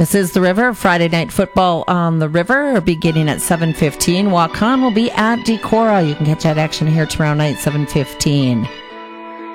This is the River. Friday night football on the River beginning at 7:15. Waukon will be at Decorah. You can catch that action here tomorrow night, 7:15.